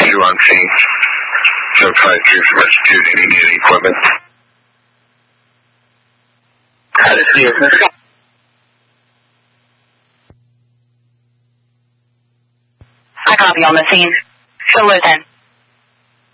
you on scene. So 5-2 for Massachusetts. Do you need any equipment? I copy on the scene. So 10.